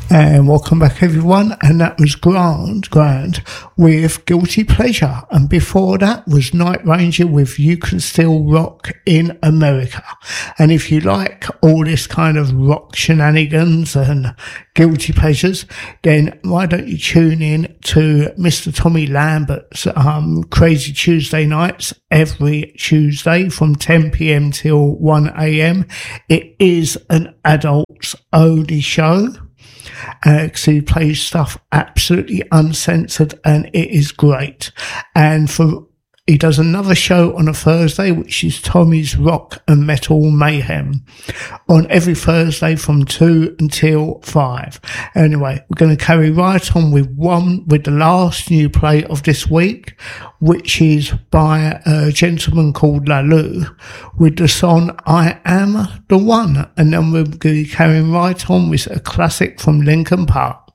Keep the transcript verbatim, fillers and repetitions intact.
And welcome back, everyone. And that was Grand Grand with Guilty Pleasure. And before that was Night Ranger with You Can Still Rock in America. And if you like all this kind of rock shenanigans and guilty pleasures, then why don't you tune in to Mister Tommy Lambert's um, Crazy Tuesday Nights every Tuesday from ten p.m. till one a.m. It is an adults only show. Uh, so he plays stuff absolutely uncensored, and it is great. And for he does another show on a Thursday, which is Tommy's Rock and Metal Mayhem, on every Thursday from two until five. Anyway, we're going to carry right on with one, with the last new play of this week, which is by a gentleman called Lalu, with the song I Am the One. And then we're going to be carrying right on with a classic from Linkin Park.